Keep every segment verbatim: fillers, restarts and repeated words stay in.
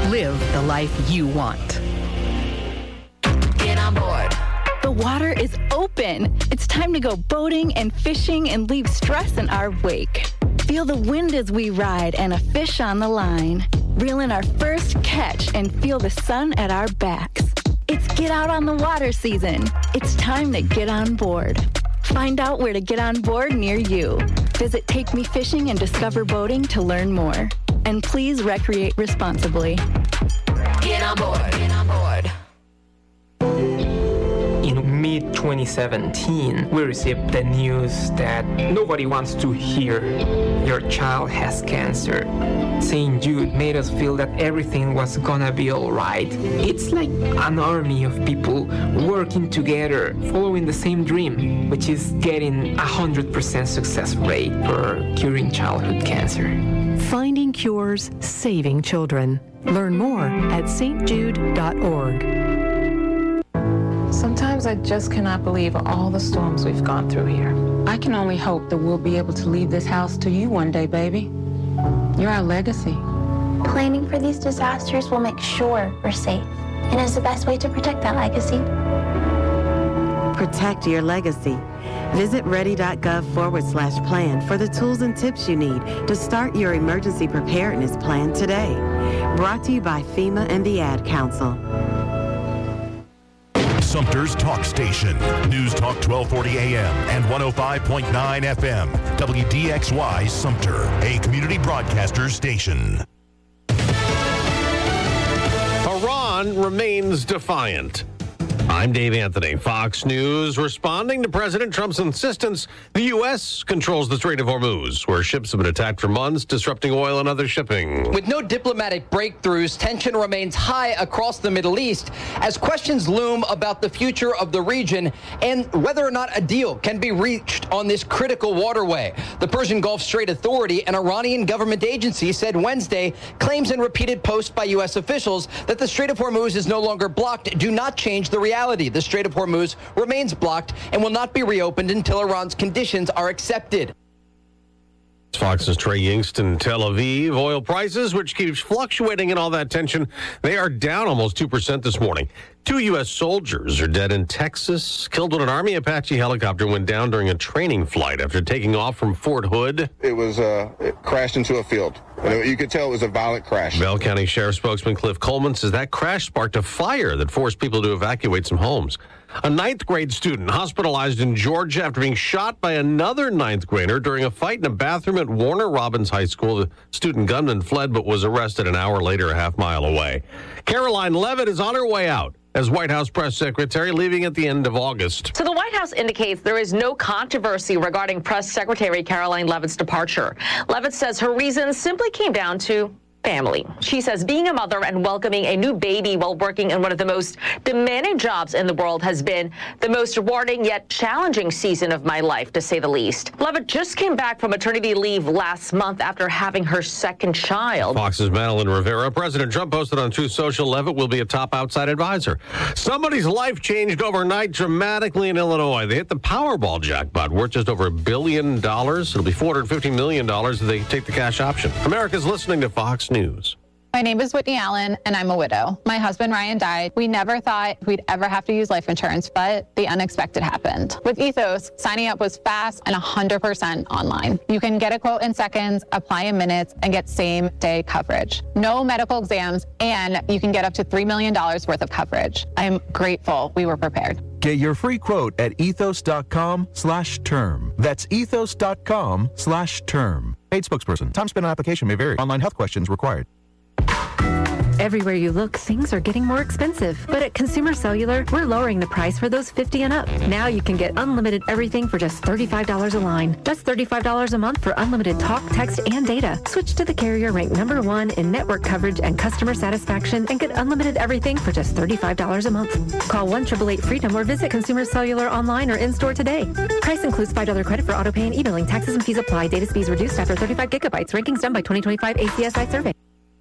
Live the life you want. Get on board. The water is open. It's time to go boating and fishing and leave stress in our wake. Feel the wind as we ride and a fish on the line. Reel in our first catch and feel the sun at our backs. It's get out on the water season. It's time to get on board. Find out where to get on board near you. Visit Take Me Fishing and Discover Boating to learn more. And please recreate responsibly. Get on board. Get on board. In mid twenty seventeen, we received the news that nobody wants to hear your child has cancer. Saint Jude made us feel that everything was gonna be alright. It's like an army of people working together, following the same dream, which is getting a one hundred percent success rate for curing childhood cancer. Finding cures, saving children. Learn more at s t jude dot org. Sometimes I just cannot believe all the storms we've gone through here. I can only hope that we'll be able to leave this house to you one day, baby. You're our legacy. Planning for these disasters will make sure we're safe and is the best way to protect that legacy. Protect your legacy. Visit ready.gov forward slash plan for the tools and tips you need to start your emergency preparedness plan today. Brought to you by FEMA and the Ad Council. Sumter's Talk Station. News Talk twelve forty A M and one oh five point nine F M. W D X Y Sumter, a community broadcaster station. Iran remains defiant. I'm Dave Anthony, Fox News. Responding to President Trump's insistence, the U S controls the Strait of Hormuz, where ships have been attacked for months, disrupting oil and other shipping. With no diplomatic breakthroughs, tension remains high across the Middle East as questions loom about the future of the region and whether or not a deal can be reached on this critical waterway. The Persian Gulf Strait Authority, an Iranian government agency, said Wednesday claims in repeated posts by U S officials that the Strait of Hormuz is no longer blocked do not change the reality. The Strait of Hormuz remains blocked and will not be reopened until Iran's conditions are accepted. Fox's Trey Yingst in Tel Aviv. Oil prices, which keeps fluctuating in all that tension, they are down almost two percent this morning. Two U S soldiers are dead in Texas, killed when an Army Apache helicopter went down during a training flight after taking off from Fort Hood. It was, uh, it crashed into a field. You could tell it was a violent crash. Bell County Sheriff spokesman Cliff Coleman says that crash sparked a fire that forced people to evacuate some homes. A ninth grade student hospitalized in Georgia after being shot by another ninth grader during a fight in a bathroom at Warner Robins High School. The student gunman fled but was arrested an hour later a half mile away. Caroline Leavitt is on her way out as White House press secretary, leaving at the end of August. So the White House indicates there is no controversy regarding Press Secretary Caroline Leavitt's departure. Leavitt says her reasons simply came down to family. She says being a mother and welcoming a new baby while working in one of the most demanding jobs in the world has been the most rewarding yet challenging season of my life, to say the least. Leavitt just came back from maternity leave last month after having her second child. Fox's Madeline Rivera. President Trump posted on Truth Social Leavitt will be a top outside advisor. Somebody's life changed overnight dramatically in Illinois. They hit the Powerball jackpot, worth just over a billion dollars. It'll be four hundred fifty million dollars if they take the cash option. America's listening to Fox News. News. My name is Whitney Allen, and I'm a widow. My husband, Ryan, died. We never thought we'd ever have to use life insurance, but the unexpected happened. With Ethos, signing up was fast and one hundred percent online. You can get a quote in seconds, apply in minutes, and get same-day coverage. No medical exams, and you can get up to three million dollars worth of coverage. I'm grateful we were prepared. Get your free quote at ethos.com slash term. That's ethos.com slash term. Paid spokesperson. Time spent on application may vary. Online health questions required. Everywhere you look, things are getting more expensive. But at Consumer Cellular, we're lowering the price for those fifty and up. Now you can get unlimited everything for just thirty-five dollars a line. That's thirty-five dollars a month for unlimited talk, text, and data. Switch to the carrier ranked number one in network coverage and customer satisfaction and get unlimited everything for just thirty-five dollars a month. Call one eight eight eight freedom or visit Consumer Cellular online or in-store today. Price includes five dollars credit for auto pay and e-billing. Taxes and fees apply. Data speeds reduced after thirty-five gigabytes. Rankings done by twenty twenty-five A C S I survey.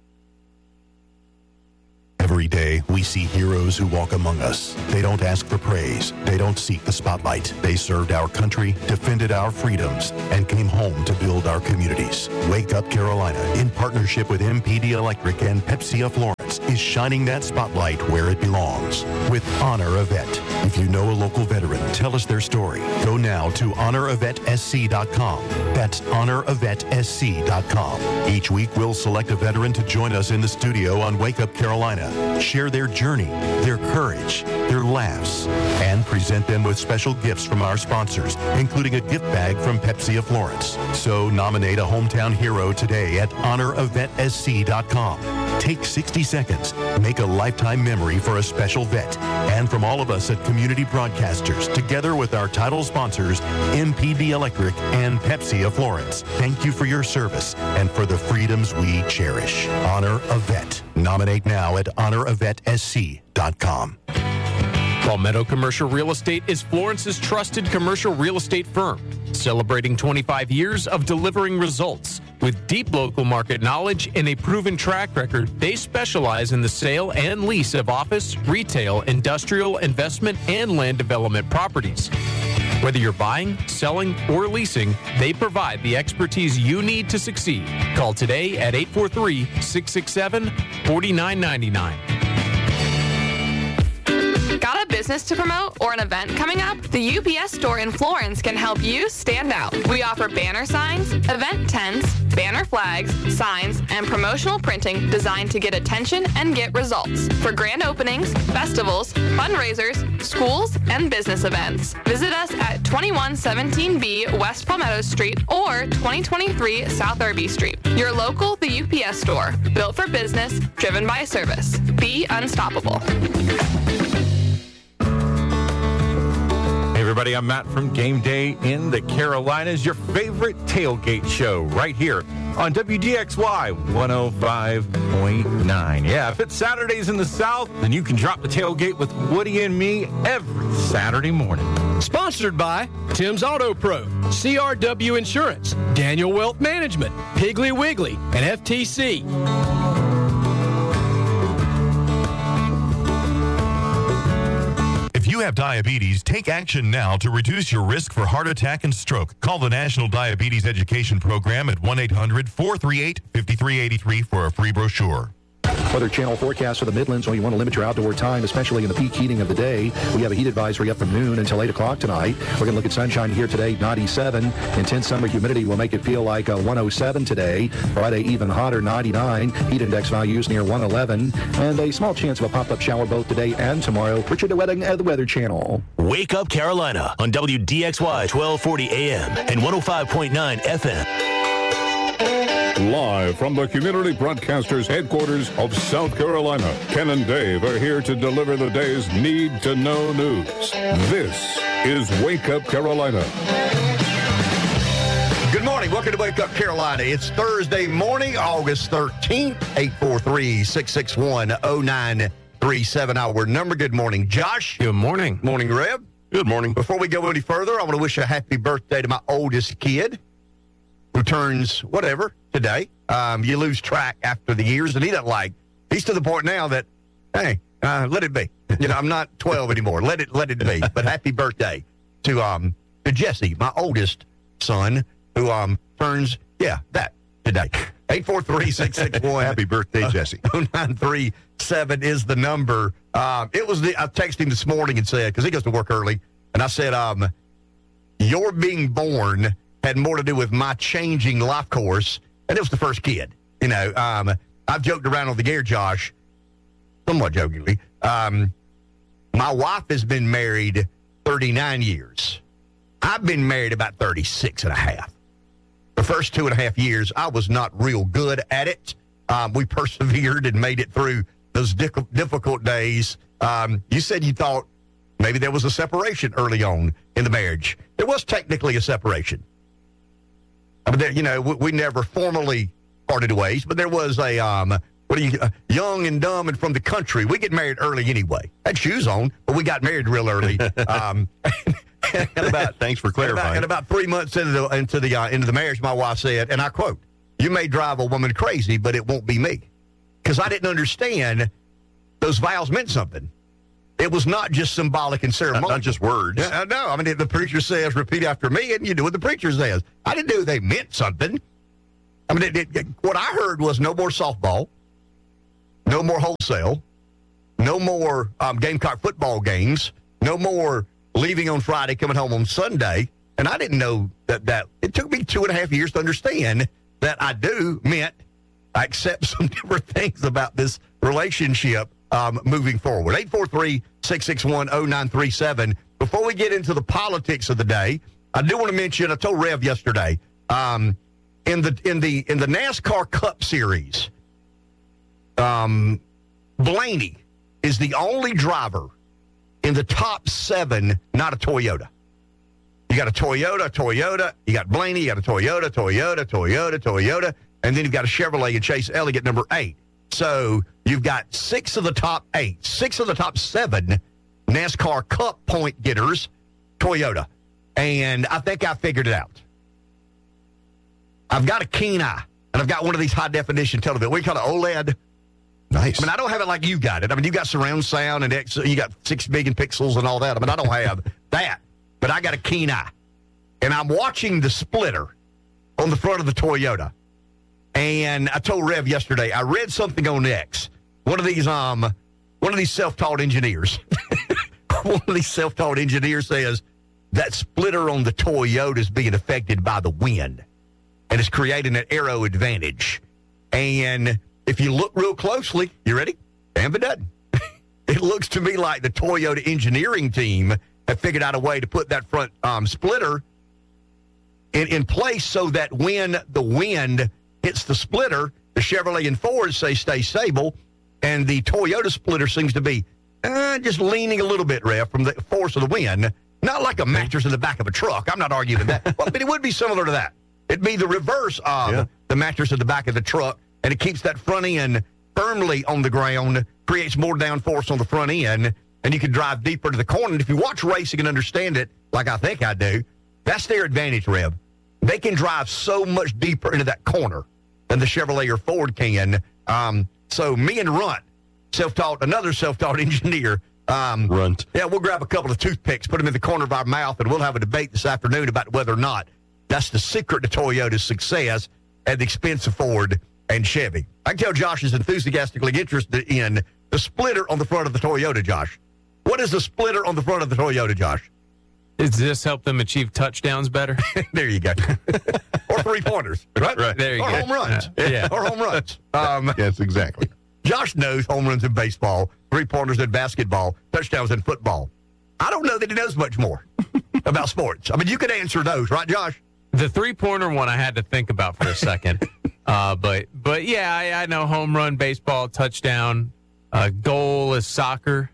Every day, we see heroes who walk among us. They don't ask for praise. They don't seek the spotlight. They served our country, defended our freedoms, and came home to build our communities. Wake Up Carolina, in partnership with M P D Electric and Pepsi of Florence, is shining that spotlight where it belongs with Honor a Vet. If you know a local veteran, tell us their story. Go now to honor a vet s c dot com. That's honor a vet s c dot com. Each week, we'll select a veteran to join us in the studio on Wake Up Carolina, share their journey, their courage, their laughs, and present them with special gifts from our sponsors, including a gift bag from Pepsi of Florence. So nominate a hometown hero today at honor a vet s c dot com. Take sixty seconds, make a lifetime memory for a special vet. And from all of us at Community Broadcasters, together with our title sponsors, M P D Electric and Pepsi of Florence, thank you for your service and for the freedoms we cherish. Honor a Vet. Nominate now at honor a vet s c dot com. Palmetto Commercial Real Estate is Florence's trusted commercial real estate firm, celebrating twenty-five years of delivering results. With deep local market knowledge and a proven track record, they specialize in the sale and lease of office, retail, industrial, investment, and land development properties. Whether you're buying, selling, or leasing, they provide the expertise you need to succeed. Call today at eight four three, six six seven, four nine nine nine. Got a business to promote or an event coming up? The U P S store in Florence can help you stand out. We offer banner signs, event tents, banner flags, signs, and promotional printing designed to get attention and get results for grand openings, festivals, fundraisers, schools, and business events. Visit us at twenty-one seventeen B West Palmetto Street or twenty twenty-three South Irby Street. Your local The U P S store, built for business, driven by service. Be unstoppable. Hey everybody, I'm Matt from Game Day in the Carolinas, your favorite tailgate show right here on W D X Y one oh five point nine. Yeah, if it's Saturdays in the South, then you can drop the tailgate with Woody and me every Saturday morning. Sponsored by Tim's Auto Pro, C R W Insurance, Daniel Wealth Management, Piggly Wiggly, and F T C. If you have diabetes, take action now to reduce your risk for heart attack and stroke. Call the National Diabetes Education Program at one eight hundred, four three eight, five three eight three for a free brochure. Weather Channel forecast for the Midlands. When you want to limit your outdoor time, especially in the peak heating of the day, we have a heat advisory up from noon until eight o'clock tonight. We're going to look at sunshine here today, ninety-seven. Intense summer humidity will make it feel like uh, one oh seven today. Friday, even hotter, ninety-nine. Heat index values near one eleven. And a small chance of a pop-up shower both today and tomorrow. Richard DeWetting at the Weather Channel. Wake Up Carolina on W D X Y twelve forty A M and one oh five point nine F M. Live from the Community Broadcasters headquarters of South Carolina, Ken and Dave are here to deliver the day's need-to-know news. This is Wake Up Carolina. Good morning. Welcome to Wake Up Carolina. It's Thursday morning, August thirteenth, eight four three, six six one, oh nine three seven. Our number. Good morning, Josh. Good morning. Morning, Reb. Good morning. Before we go any further, I want to wish a happy birthday to my oldest kid, who turns whatever today. Um, you lose track after the years, and he doesn't like. He's to the point now that, hey, uh, let it be. You know, I'm not twelve anymore. Let it let it be. But happy birthday to um to Jesse, my oldest son, who um turns yeah that today. eight four three, six six one. Happy birthday, Jesse. oh nine three seven is the number. Um, it was the I texted him this morning and said, because he goes to work early, and I said, um, your being born had more to do with my changing life course, and it was the first kid. You know, um, I've joked around on the air, Josh, somewhat jokingly. Um, my wife has been married thirty-nine years. I've been married about thirty-six and a half. The first two and a half years, I was not real good at it. Um, we persevered and made it through those dic- difficult days. Um, you said you thought maybe there was a separation early on in the marriage. There was technically a separation. But there, you know, we, we never formally parted ways, but there was a, um, what are you, uh, young and dumb and from the country. We get married early anyway. Had shoes on, but we got married real early. Um, and about, Thanks for clarifying. And about, and about three months into the into the uh, into the marriage, my wife said, and I quote, "You may drive a woman crazy, but it won't be me," because I didn't understand those vows meant something. It was not just symbolic and ceremonial. Not, not just words. Yeah, no, I mean, the preacher says, repeat after me, and you do what the preacher says. I didn't know they meant something. I mean, it, it, what I heard was no more softball, no more wholesale, no more um, Gamecock football games, no more leaving on Friday, coming home on Sunday. And I didn't know that, that it took me two and a half years to understand that I do meant I accept some different things about this relationship um, moving forward. eight four three, six six one, zero nine three seven. Before we get into the politics of the day, I do want to mention, I told Rev yesterday, um, in the in the in the NASCAR Cup Series, um, Blaney is the only driver in the top seven, not a Toyota. You got a Toyota, Toyota, you got Blaney, you got a Toyota, Toyota, Toyota, Toyota, and then you've got a Chevrolet and Chase Elliott, number eight. So you've got six of the top eight, six of the top seven NASCAR Cup point getters, Toyota. And I think I figured it out. I've got a keen eye, and I've got one of these high-definition television. We call it OLED. Nice. I mean, I don't have it like you got it. I mean, you got surround sound, and X, you got six million pixels and all that. I mean, I don't have that. But I got a keen eye. And I'm watching the splitter on the front of the Toyota. And I told Rev yesterday, I read something on X. One of these um, one of these self-taught engineers. one of these self-taught engineers says that splitter on the Toyota is being affected by the wind. And it's creating an aero advantage. And if you look real closely, you ready? Damn it doesn't. It looks to me like the Toyota engineering team have figured out a way to put that front um, splitter in, in place so that when the wind hits the splitter, the Chevrolet and Ford say stay stable, and the Toyota splitter seems to be uh, just leaning a little bit, Ref, from the force of the wind. Not like a mattress in the back of a truck. I'm not arguing that. Well, but it would be similar to that. It'd be the reverse of yeah. the mattress in the back of the truck, and it keeps that front end firmly on the ground, creates more downforce on the front end, and you can drive deeper to the corner. And if you watch racing and understand it, like I think I do, that's their advantage, Rev. They can drive so much deeper into that corner than the Chevrolet or Ford can. Um, so me and Runt, self-taught, another self-taught engineer. Um, Runt. Yeah, we'll grab a couple of toothpicks, put them in the corner of our mouth, and we'll have a debate this afternoon about whether or not that's the secret to Toyota's success at the expense of Ford and Chevy. I can tell Josh is enthusiastically interested in the splitter on the front of the Toyota, Josh. What is the splitter on the front of the Toyota, Josh? Does this help them achieve touchdowns better? There you go. Or three-pointers, right? Right. There you or go. home runs. Uh, yeah. Or home runs. Um, yes, exactly. Josh knows home runs in baseball, three-pointers in basketball, touchdowns in football. I don't know that he knows much more about sports. I mean, you could answer those, right, Josh? The three-pointer one I had to think about for a second. uh, but, but yeah, I, I know home run, baseball, touchdown, uh, goal is soccer.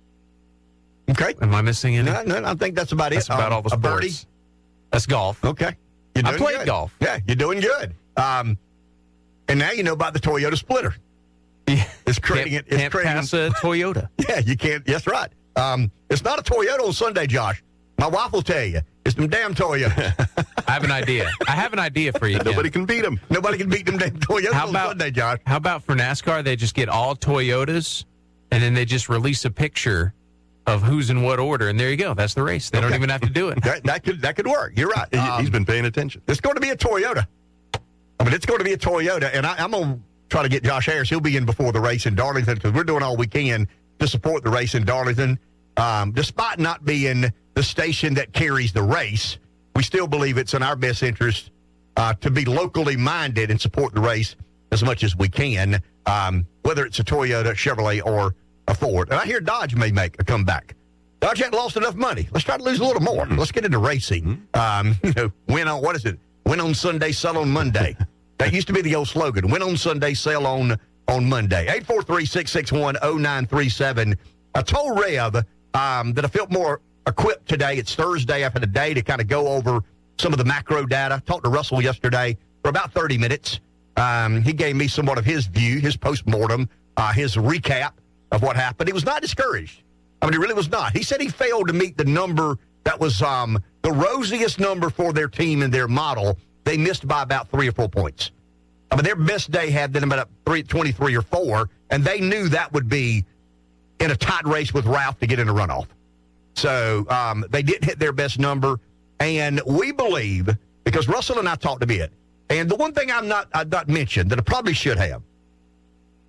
Okay. Am I missing any? No, no, I think that's about That's it. about um, all the a birdie. sports. That's golf. Okay. You're I doing played good. golf. Yeah, you're doing good. Um, and now you know about the Toyota splitter. Yeah. It's creating Can't, it. It's can't creating, pass a Toyota. Yeah, you can't. That's right. Um, it's not a Toyota on Sunday, Josh. My wife will tell you. It's them damn Toyotas. I have an idea. I have an idea for you. Nobody Ken. can beat them. Nobody can beat them damn Toyotas How on about- Sunday, Josh. How about for NASCAR, they just get all Toyotas, and then they just release a picture of who's in what order, and there you go. That's the race. They don't Okay. even have to do it. That, that could that could work. You're right. He, Um, he's been paying attention. It's going to be a Toyota. I mean, it's going to be a Toyota, and I, I'm going to try to get Josh Harris. He'll be in before the race in Darlington because we're doing all we can to support the race in Darlington. Um, despite not being the station that carries the race, we still believe it's in our best interest uh, to be locally minded and support the race as much as we can, um, whether it's a Toyota, Chevrolet, or a Ford. And I hear Dodge may make a comeback. Dodge hadn't lost enough money. Let's try to lose a little more. Let's get into racing. Um, you know, win on, what is it? Win on Sunday, sell on Monday. That used to be the old slogan. Win on Sunday, sell on, on Monday. eight four three, six six one, zero nine three seven. I told Rev um, that I felt more equipped today. It's Thursday. I've had a day to kind of go over some of the macro data. Talked to Russell yesterday for about thirty minutes. Um, he gave me somewhat of his view, his postmortem, uh, his recap of what happened. He was not discouraged. I mean, he really was not. He said he failed to meet the number that was um, the rosiest number for their team and their model. They missed by about three or four points. I mean, their best day had them about three, twenty-three or four, and they knew that would be in a tight race with Ralph to get in a runoff. So um, they didn't hit their best number, and we believe, because Russell and I talked a bit, and the one thing I'm not, I've not mentioned that I probably should have,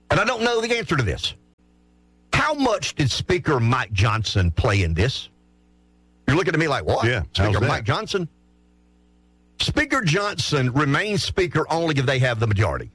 And I don't know the answer to this. How much did Speaker Mike Johnson play in this? You're looking at me like, what? Yeah, Speaker that? Mike Johnson? Speaker Johnson remains Speaker only if they have the majority.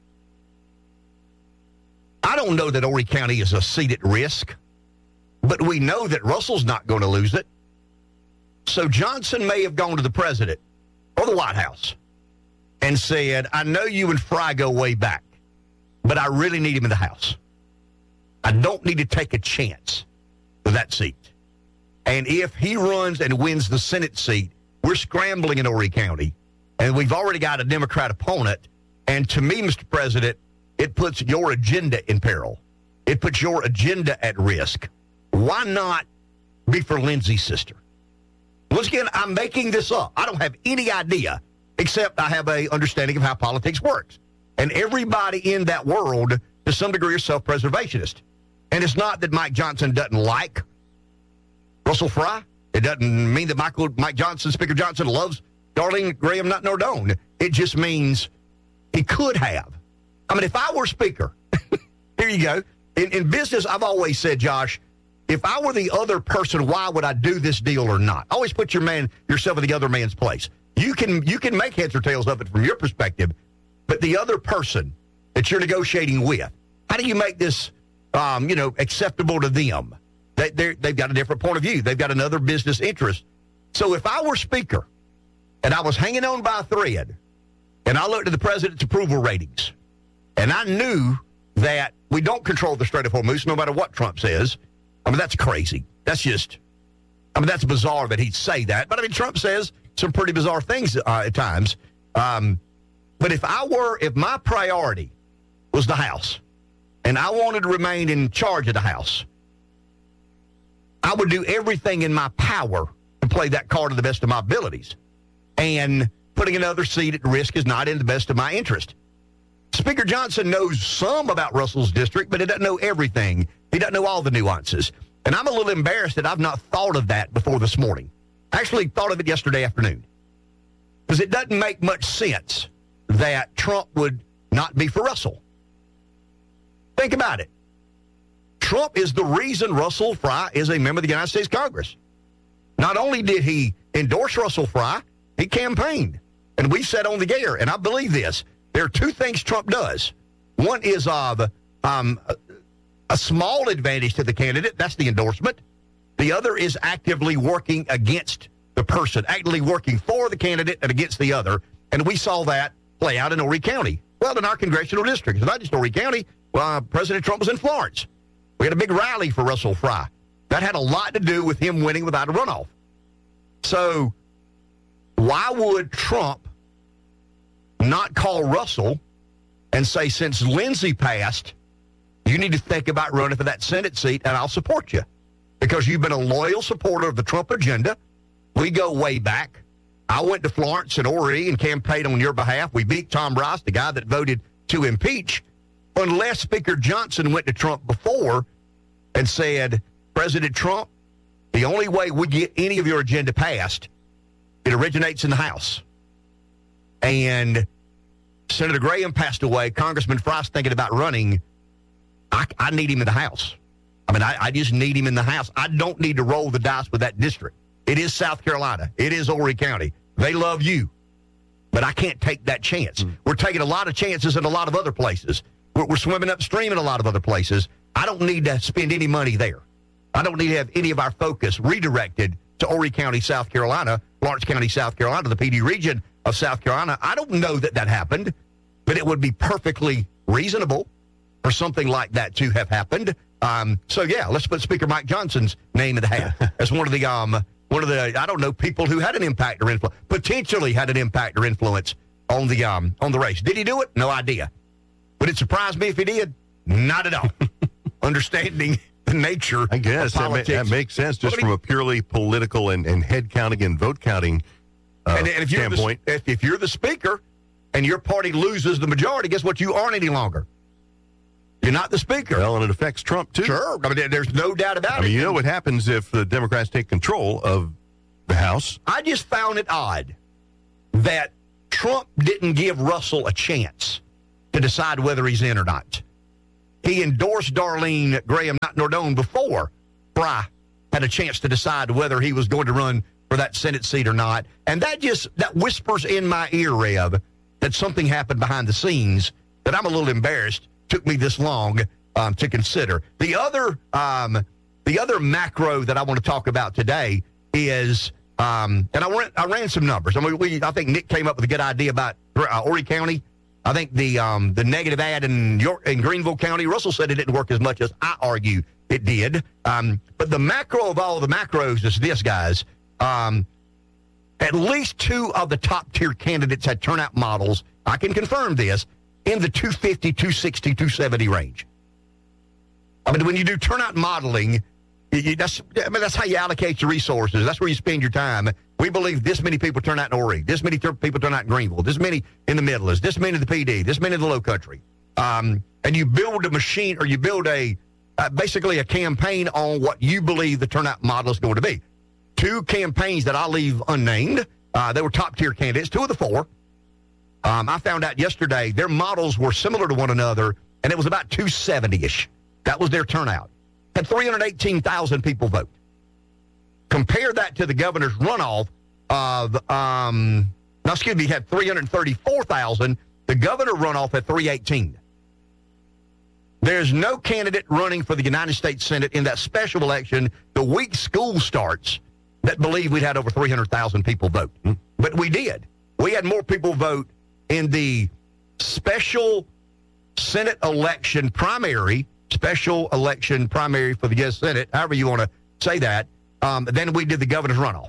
I don't know that Horry County is a seat at risk, but we know that Russell's not going to lose it. So Johnson may have gone to the president or the White House and said, I know you and Fry go way back, but I really need him in the House. I don't need to take a chance for that seat. And if he runs and wins the Senate seat, we're scrambling in Horry County, and we've already got a Democrat opponent. And to me, Mister President, it puts your agenda in peril. It puts your agenda at risk. Why not be for Lindsay's sister? Once again, I'm making this up. I don't have any idea, except I have a understanding of how politics works. And everybody in that world, to some degree, is self-preservationist. And it's not that Mike Johnson doesn't like Russell Fry. It doesn't mean that Michael, Mike Johnson, Speaker Johnson, loves Darlene Graham Nutt-Nordone. It just means he could have. I mean, if I were Speaker, here you go. In, in business, I've always said, Josh, if I were the other person, why would I do this deal or not? Always put your man yourself in the other man's place. You can you can make heads or tails of it from your perspective, but the other person that you're negotiating with, how do you make this, um, you know, acceptable to them? They they've got a different point of view. They've got another business interest. So if I were Speaker and I was hanging on by a thread, and I looked at the president's approval ratings, and I knew that we don't control the Strait of Hormuz, no matter what Trump says. I mean, that's crazy. That's just, I mean, that's bizarre that he'd say that. But, I mean, Trump says some pretty bizarre things uh, at times. Um, but if I were, if my priority was the House, and I wanted to remain in charge of the House, I would do everything in my power to play that card to the best of my abilities. And putting another seat at risk is not in the best of my interest. Speaker Johnson knows some about Russell's district, but he doesn't know everything. He doesn't know all the nuances. And I'm a little embarrassed that I've not thought of that before this morning. I actually thought of it yesterday afternoon. Because it doesn't make much sense that Trump would not be for Russell. Think about it. Trump is the reason Russell Fry is a member of the United States Congress. Not only did he endorse Russell Fry, he campaigned. And we said on the air, and I believe this, there are two things Trump does. One is of um, a, a small advantage to the candidate. That's the endorsement. The other is actively working against the person, actively working for the candidate and against the other. And we saw that play out in Horry County. Well, in our congressional district. It's not just Horry County. Well, uh, President Trump was in Florence. We had a big rally for Russell Fry. That had a lot to do with him winning without a runoff. So why would Trump not call Russell and say, since Lindsay passed, you need to think about running for that Senate seat, and I'll support you because you've been a loyal supporter of the Trump agenda. We go way back. I went to Florence and Horry and campaigned on your behalf. We beat Tom Rice, the guy that voted to impeach, unless Speaker Johnson went to Trump before and said, President Trump, the only way we get any of your agenda passed, it originates in the House. And Senator Graham passed away. Congressman Fry's thinking about running. I, I need him in the House. I mean, I, I just need him in the House. I don't need to roll the dice with that district. It is South Carolina. It is Horry County. They love you. But I can't take that chance. Mm. We're taking a lot of chances in a lot of other places. We're, we're swimming upstream in a lot of other places. I don't need to spend any money there. I don't need to have any of our focus redirected to Horry County, South Carolina, Lawrence County, South Carolina, the P D region of South Carolina. I don't know that that happened, but it would be perfectly reasonable for something like that to have happened. Um, so, yeah, let's put Speaker Mike Johnson's name in the hat as one of the, um, one of the, I don't know, people who had an impact or influence, potentially had an impact or influence on the, um, on the race. Did he do it? No idea. Would it surprise me if he did? Not at all. Understanding the nature I guess of that, politics. ma- that makes sense just from a purely political and, and head counting and vote counting uh, and, and if you're standpoint. The, if, if you're the speaker and your party loses the majority, guess what? You aren't any longer. You're not the speaker. Well, and it affects Trump, too. Sure. I mean, there's no doubt about I it. mean, you know what happens if the Democrats take control of the House? I just found it odd that Trump didn't give Russell a chance to decide whether he's in or not. he endorsed Darlene Graham Nordone before Fry had a chance to decide whether he was going to run for that Senate seat or not. And that just, that whispers in my ear, Rev, that something happened behind the scenes that I'm a little embarrassed took me this long um, to consider. The other, um, the other macro that I want to talk about today is, um, and I ran, I ran some numbers. I mean, we, I think Nick came up with a good idea about uh, Horry County. I think the um, the negative ad in York, in Greenville County, Russell said it didn't work as much as I argue it did. Um, but the macro of all the macros is this, guys. Um, at least two of the top-tier candidates had turnout models, I can confirm this, in the two fifty, two sixty, two seventy range. I mean, when you do turnout modeling, you, that's, I mean, that's how you allocate your resources. That's where you spend your time. We believe this many people turn out in Horry, this many ter- people turn out in Greenville, this many in the Midlands, this many in the P D, this many in the Low Country. Um, and you build a machine, or you build a uh, basically a campaign on what you believe the turnout model is going to be. Two campaigns that I leave unnamed. Uh, they were top-tier candidates, two of the four. Um, I found out yesterday their models were similar to one another, and it was about two seventy-ish. That was their turnout. Had three hundred eighteen thousand people vote. Compare that to the governor's runoff of, um, no, excuse me, had three hundred thirty-four thousand. The governor runoff at three eighteen. There's no candidate running for the United States Senate in that special election the week school starts that believe we'd had over three hundred thousand people vote. Mm-hmm. But we did. We had more people vote in the special Senate election primary, special election primary for the U S Senate, however you want to say that, um, than we did the governor's runoff.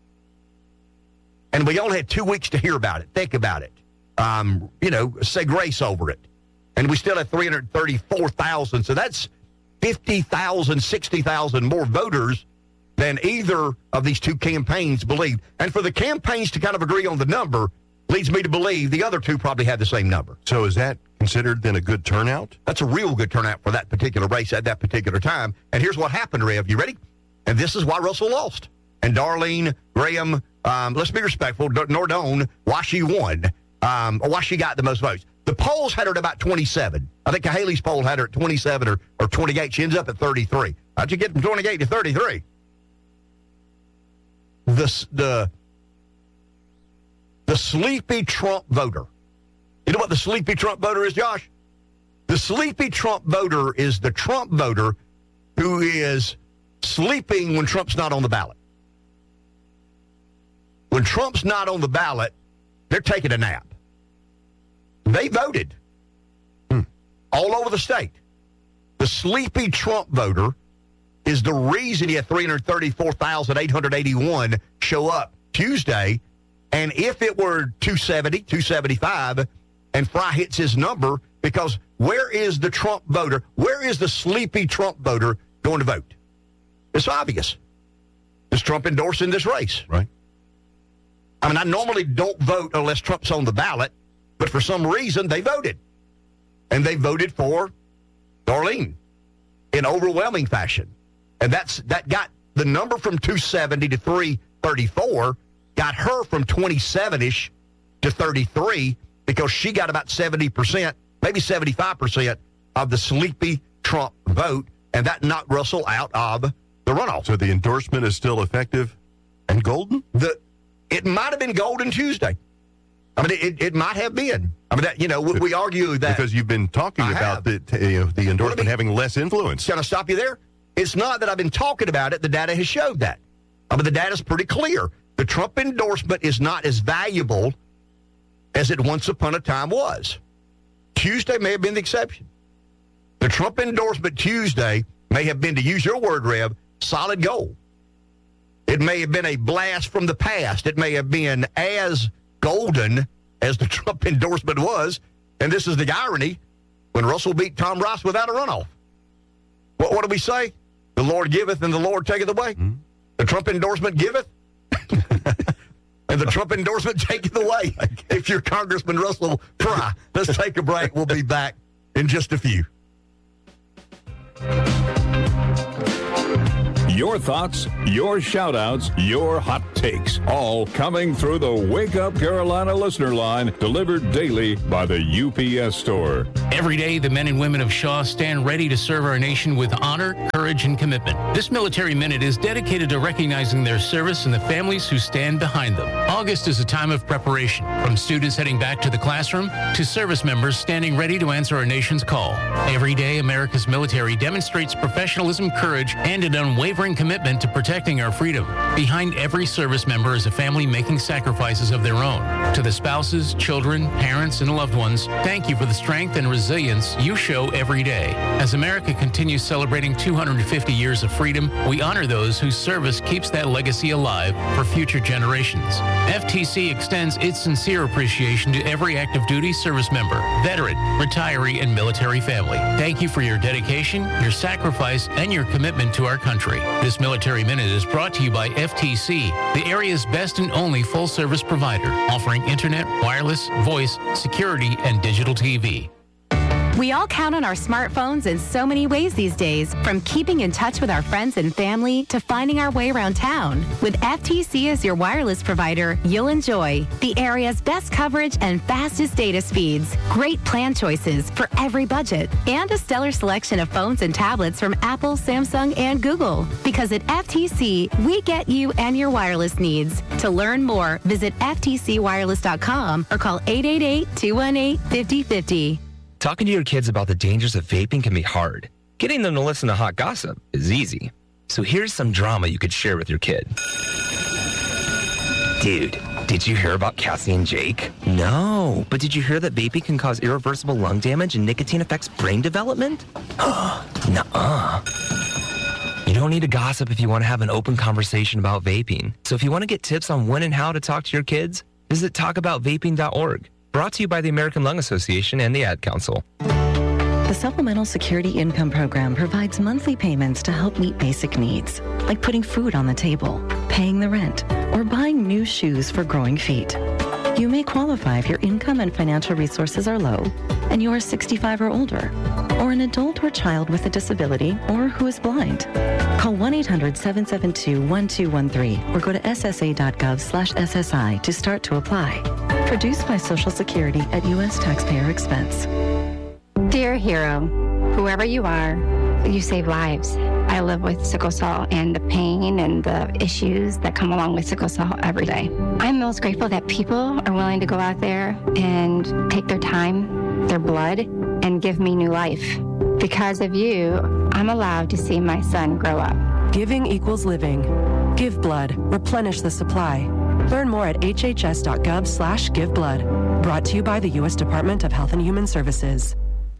And we only had two weeks to hear about it, think about it, um, you know, say grace over it. And we still had three hundred thirty-four thousand. So that's fifty thousand, sixty thousand more voters than either of these two campaigns believed. And for the campaigns to kind of agree on the number leads me to believe the other two probably had the same number. So is that considered then a good turnout? That's a real good turnout for that particular race at that particular time. And here's what happened, Rev. You ready? And this is why Russell lost. And Darlene Graham, um, let's be respectful, Nordone, why she won, um, or why she got the most votes. The polls had her at about twenty-seven. I think Haley's poll had her at twenty-seven or, or twenty-eight. She ends up at thirty-three. How'd you get from twenty-eight to thirty-three? The, the, the sleepy Trump voter. You know what the sleepy Trump voter is, Josh? The sleepy Trump voter is the Trump voter who is sleeping when Trump's not on the ballot. When Trump's not on the ballot, they're taking a nap. They voted hmm. all over the state. The sleepy Trump voter is the reason he had three hundred thirty-four thousand eight hundred eighty-one show up Tuesday. And if it were two seventy, two seventy-five, and Fry hits his number, because where is the Trump voter? Where is the sleepy Trump voter going to vote? It's obvious. Is Trump endorsing this race? Right. I mean, I normally don't vote unless Trump's on the ballot, but for some reason they voted. And they voted for Darlene in overwhelming fashion. And that's that got the number from two seventy to three thirty-four, got her from twenty-seven-ish to thirty-three, because she got about seventy percent, maybe seventy-five percent of the sleepy Trump vote, and that knocked Russell out of the runoff. So the endorsement is still effective and golden? The It might have been golden Tuesday. I mean, it, it might have been. I mean, that, you know, we, we argue that. Because you've been talking I about the, you know, the endorsement having less influence. Can I stop you there? It's not that I've been talking about it. The data has showed that. I mean, the data's pretty clear. The Trump endorsement is not as valuable as it once upon a time was. Tuesday may have been the exception. The Trump endorsement Tuesday may have been, to use your word, Rev, solid gold. It may have been a blast from the past. It may have been as golden as the Trump endorsement was. And this is the irony, when Russell beat Tom Rice without a runoff. What, what do we say? The Lord giveth and the Lord taketh away. Mm-hmm. The Trump endorsement giveth and the Trump endorsement taketh away. If you're Congressman Russell Fry. Let's take a break. We'll be back in just a few. Your thoughts, your shout-outs, your hot takes, all coming through the Wake Up Carolina listener line, delivered daily by the U P S Store. Every day, the men and women of Shaw stand ready to serve our nation with honor, courage, and commitment. This Military Minute is dedicated to recognizing their service and the families who stand behind them. August is a time of preparation, from students heading back to the classroom to service members standing ready to answer our nation's call. Every day, America's military demonstrates professionalism, courage, and an unwavering commitment to protecting our freedom. Behind every service member is a family making sacrifices of their own. To the spouses, children, parents, and loved ones, thank you for the strength and resilience you show every day. As America continues celebrating two hundred fifty years of freedom, we honor those whose service keeps that legacy alive for future generations. F T C extends its sincere appreciation to every active duty service member, veteran, retiree, and military family. Thank you for your dedication, your sacrifice, and your commitment to our country. This Military Minute is brought to you by F T C, the area's best and only full-service provider, offering internet, wireless, voice, security, and digital T V. We all count on our smartphones in so many ways these days, from keeping in touch with our friends and family to finding our way around town. With F T C as your wireless provider, you'll enjoy the area's best coverage and fastest data speeds, great plan choices for every budget, and a stellar selection of phones and tablets from Apple, Samsung, and Google. Because at F T C, we get you and your wireless needs. To learn more, visit F T C wireless dot com or call eight eight eight, two one eight, five zero five zero. Talking to your kids about the dangers of vaping can be hard. Getting them to listen to hot gossip is easy. So here's some drama you could share with your kid. Dude, did you hear about Cassie and Jake? No, but did you hear that vaping can cause irreversible lung damage and nicotine affects brain development? Nuh-uh. You don't need to gossip if you want to have an open conversation about vaping. So if you want to get tips on when and how to talk to your kids, visit talk about vaping dot org. Brought to you by the American Lung Association and the Ad Council. The Supplemental Security Income Program provides monthly payments to help meet basic needs, like putting food on the table, paying the rent, or buying new shoes for growing feet. You may qualify if your income and financial resources are low and you are sixty-five or older, or an adult or child with a disability, or who is blind. Call one eight hundred, seven seven two, one two one three or go to S S A dot gov slash S S I to start to apply. Produced by Social Security at U S taxpayer expense. Dear hero, whoever you are, you save lives. I live with sickle cell and the pain and the issues that come along with sickle cell every day. I'm most grateful that people are willing to go out there and take their time, their blood, and give me new life. Because of you, I'm allowed to see my son grow up. Giving equals living. Give blood. Replenish the supply. Learn more at H H S dot gov slash give blood. Brought to you by the U S Department of Health and Human Services.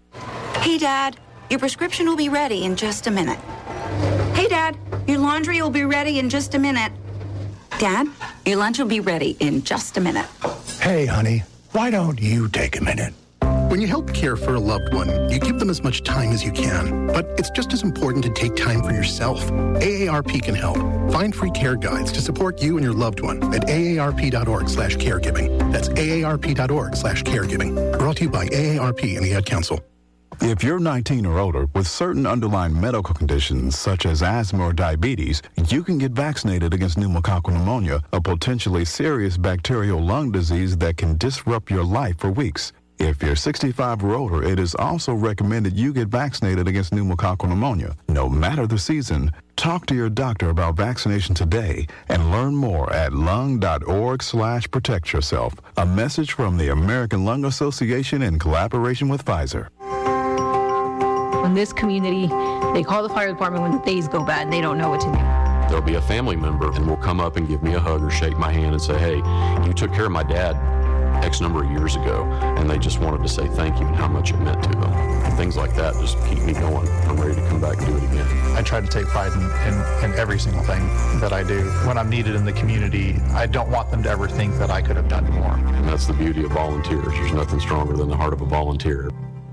Hey, Dad, your prescription will be ready in just a minute. Hey, Dad, your laundry will be ready in just a minute. Dad, your lunch will be ready in just a minute. Hey, honey, why don't you take a minute? When you help care for a loved one, you give them as much time as you can. But it's just as important to take time for yourself. A A R P can help. Find free care guides to support you and your loved one at A A R P dot org slash caregiving. That's A A R P dot org slash caregiving. Brought to you by A A R P and the Ad Council. If you're nineteen or older with certain underlying medical conditions such as asthma or diabetes, you can get vaccinated against pneumococcal pneumonia, a potentially serious bacterial lung disease that can disrupt your life for weeks. If you're sixty-five or older, it is also recommended you get vaccinated against pneumococcal pneumonia. No matter the season, talk to your doctor about vaccination today and learn more at lung dot org slash protect yourself. A message from the American Lung Association in collaboration with Pfizer. In this community, they call the fire department when the days go bad and they don't know what to do. There'll be a family member and will come up and give me a hug or shake my hand and say, hey, you took care of my dad X number of years ago, and they just wanted to say thank you and how much it meant to them. And things like that just keep me going. I'm ready to come back and do it again. I try to take pride in, in, in every single thing that I do. When I'm needed in the community, I don't want them to ever think that I could have done more. And that's the beauty of volunteers. There's nothing stronger than the heart of a volunteer.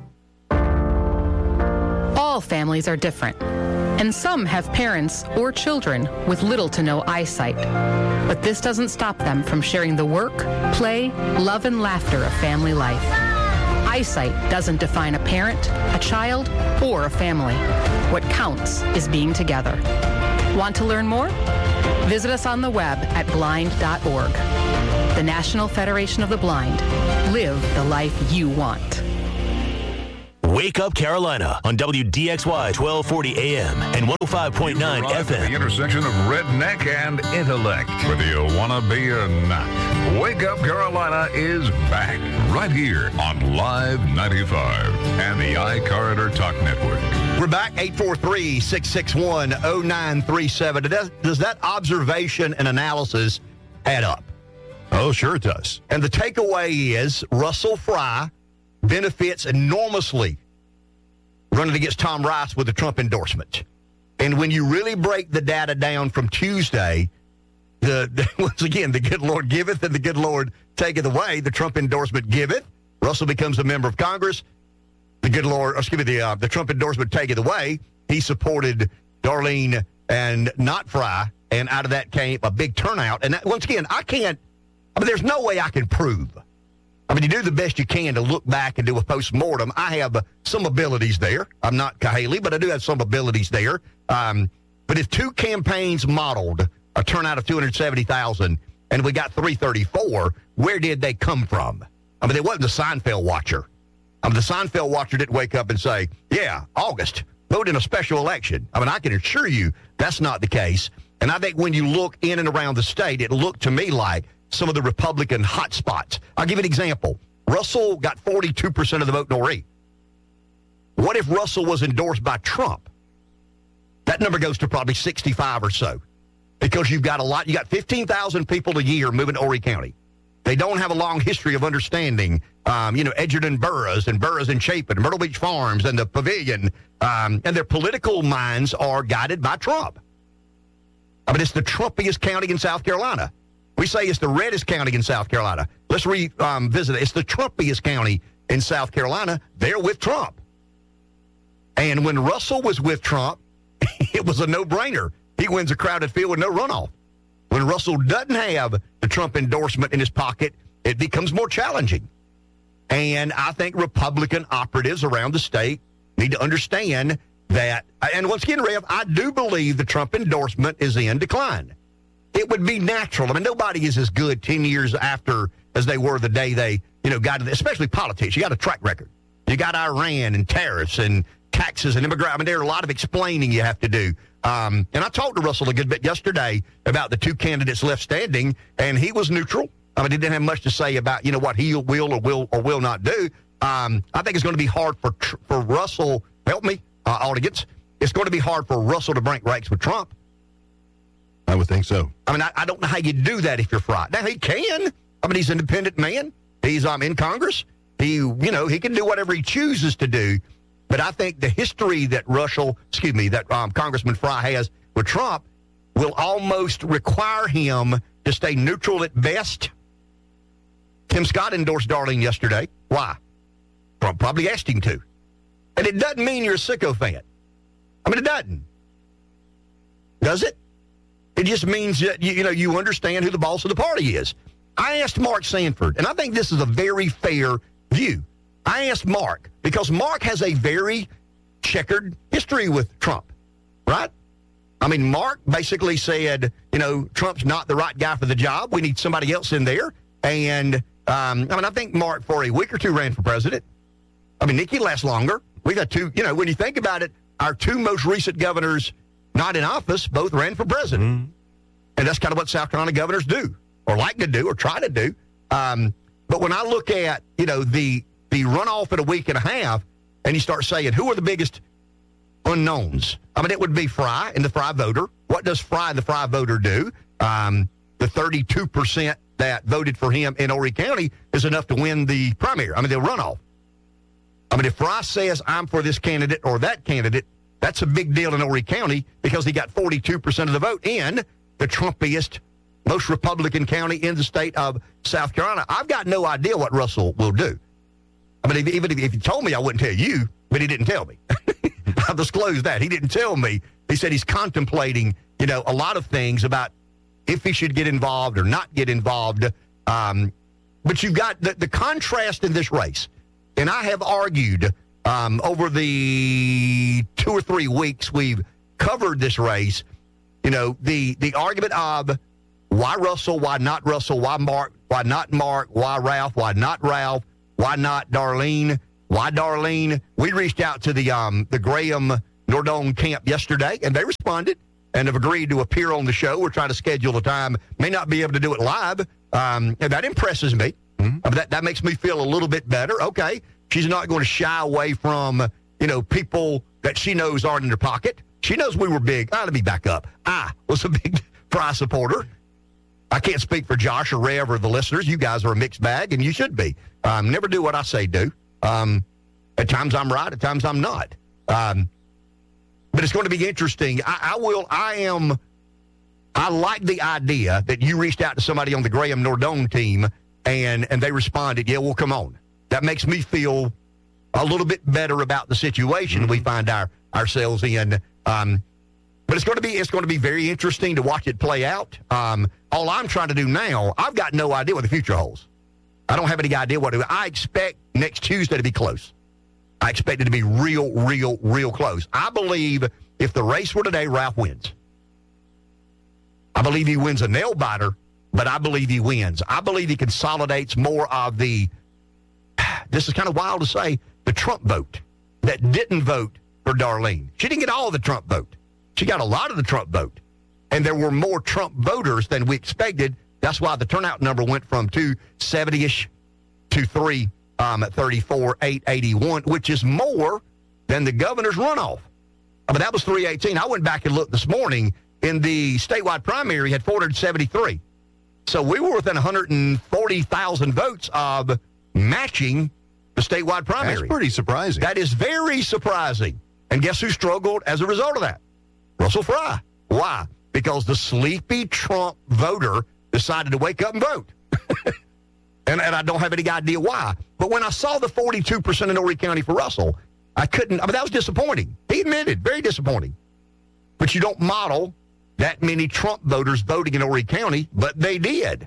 All families are different, and some have parents or children with little to no eyesight. But this doesn't stop them from sharing the work, play, love, and laughter of family life. Eyesight doesn't define a parent, a child, or a family. What counts is being together. Want to learn more? Visit us on the web at blind dot org. The National Federation of the Blind. Live the life you want. Wake Up Carolina on W D X Y twelve forty A M and one oh five point nine F M. The intersection of redneck and intellect. Whether you want to be or not, Wake Up Carolina is back right here on Live ninety-five and the iCarter Talk Network. We're back, eight four three, six six one, oh nine three seven. Does, does that observation and analysis add up? Oh, sure it does. And the takeaway is Russell Fry benefits enormously running against Tom Rice with the Trump endorsement. And when you really break the data down from Tuesday, the, the once again, the good Lord giveth and the good Lord taketh away. The Trump endorsement giveth. Russell becomes a member of Congress. The good Lord, excuse me, the, uh, the Trump endorsement taketh away. He supported Darlene and not Fry, and out of that came a big turnout. And that, once again, I can't, I mean, there's no way I can prove. I mean, you do the best you can to look back and do a post-mortem. I have uh, some abilities there. I'm not Cahaley, but I do have some abilities there. Um, but if two campaigns modeled a turnout of two hundred seventy thousand and we got three thirty-four, where did they come from? I mean, it wasn't the Seinfeld watcher. I mean, the Seinfeld watcher didn't wake up and say, yeah, August, vote in a special election. I mean, I can assure you that's not the case. And I think when you look in and around the state, it looked to me like some of the Republican hotspots. I'll give you an example. Russell got forty-two percent of the vote in Horry. What if Russell was endorsed by Trump? That number goes to probably sixty-five or so, because you've got a lot. You got fifteen thousand people a year moving to Horry County. They don't have a long history of understanding, um, you know, Edgerton Burroughs and Burroughs and Chapin, Myrtle Beach Farms and the Pavilion, um, and their political minds are guided by Trump. I mean, it's the Trumpiest county in South Carolina. We say it's the reddest county in South Carolina. Let's revisit um, it. It's the Trumpiest county in South Carolina. They're with Trump. And when Russell was with Trump, it was a no-brainer. He wins a crowded field with no runoff. When Russell doesn't have the Trump endorsement in his pocket, it becomes more challenging. And I think Republican operatives around the state need to understand that. And once again, Rev, I do believe the Trump endorsement is in decline. It would be natural. I mean, nobody is as good ten years after as they were the day they, you know, got to, especially politics. You got a track record. You got Iran and tariffs and taxes and immigration. I mean, there are a lot of explaining you have to do. Um, and I talked to Russell a good bit yesterday about the two candidates left standing, and he was neutral. I mean, he didn't have much to say about, you know, what he will or will or will not do. Um, I think it's going to be hard for for Russell. Help me, uh, audience. It's going to be hard for Russell to break ranks with Trump. I would think so. I mean, I, I don't know how you do that if you're Fry. Now, he can. I mean, he's an independent man. He's um, in Congress. He, you know, he can do whatever he chooses to do. But I think the history that Russell, excuse me, that um, Congressman Fry has with Trump will almost require him to stay neutral at best. Tim Scott endorsed Darlene yesterday. Why? Trump probably asked him to. And it doesn't mean you're a sicko fan. I mean, it doesn't. Does it? It just means that, you, you know, you understand who the boss of the party is. I asked Mark Sanford, and I think this is a very fair view. I asked Mark, because Mark has a very checkered history with Trump, right? I mean, Mark basically said, you know, Trump's not the right guy for the job. We need somebody else in there. And, um, I mean, I think Mark, for a week or two, ran for president. I mean, Nikki lasts longer. We got two, you know, when you think about it, our two most recent governors not in office both ran for president. Mm-hmm. And that's kind of what South Carolina governors do, or like to do, or try to do. Um, but when I look at, you know, the the runoff in a week and a half, and you start saying, who are the biggest unknowns? I mean, it would be Fry and the Fry voter. What does Fry and the Fry voter do? Um, the thirty-two percent that voted for him in Horry County is enough to win the primary. I mean, the runoff. I mean, if Fry says, I'm for this candidate or that candidate, that's a big deal in Horry County because he got forty-two percent of the vote in the Trumpiest, most Republican county in the state of South Carolina. I've got no idea what Russell will do. I mean, even if, if he told me, I wouldn't tell you, but he didn't tell me. I'll disclose that. He didn't tell me. He said he's contemplating, you know, a lot of things about if he should get involved or not get involved. Um, but you've got the, the contrast in this race. And I have argued um, over the two or three weeks we've covered this race, you know, the, the argument of why Russell, why not Russell, why Mark, why not Mark, why Ralph, why not Ralph, why not Darlene. Why Darlene? We reached out to the um, the Graham Nordone camp yesterday, and they responded and have agreed to appear on the show. We're trying to schedule a time. May not be able to do it live, um, and that impresses me. Mm-hmm. Uh, that, that makes me feel a little bit better. Okay, she's not going to shy away from, you know, people that she knows aren't in her pocket. She knows we were big. Ah, let me back up. I was a big Fry supporter. I can't speak for Josh or Rev or the listeners. You guys are a mixed bag, and you should be. Um, never do what I say do. Um, at times I'm right, at times I'm not. Um, but it's going to be interesting. I, I will, I am, I like the idea that you reached out to somebody on the Graham Nordone team and, and they responded, yeah, well, come on. That makes me feel a little bit better about the situation mm-hmm. we find our, ourselves in. Um, but it's going to be, it's going to be very interesting to watch it play out. Um, all I'm trying to do now, I've got no idea what the future holds. I don't have any idea what to do. I expect next Tuesday to be close. I expect it to be real, real, real close. I believe if the race were today, Ralph wins. I believe he wins a nail biter, but I believe he wins. I believe he consolidates more of the, this is kind of wild to say, the Trump vote that didn't vote for Darlene. She didn't get all of the Trump vote. She got a lot of the Trump vote. And there were more Trump voters than we expected. That's why the turnout number went from two seventy-ish to three um, at thirty-four, eight eighty-one, which is more than the governor's runoff. I mean, that was three eighteen. I went back and looked this morning. In the statewide primary, had four hundred seventy-three. So we were within one hundred forty thousand votes of matching the statewide primary. That's pretty surprising. That is very surprising. And guess who struggled as a result of that? Russell Fry. Why? Because the sleepy Trump voter decided to wake up and vote. and, and I don't have any idea why. But when I saw the forty-two percent in Horry County for Russell, I couldn't, I mean, that was disappointing. He admitted, very disappointing. But you don't model that many Trump voters voting in Horry County, but they did.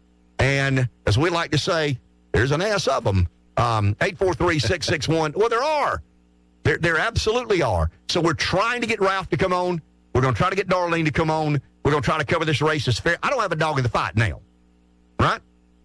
And as we like to say, there's an ass of them. Um, eight four three, six six one. Well, there are. There, there absolutely are. So we're trying to get Ralph to come on. We're going to try to get Darlene to come on. We're going to try to cover this race as fair. I don't have a dog in the fight now, right?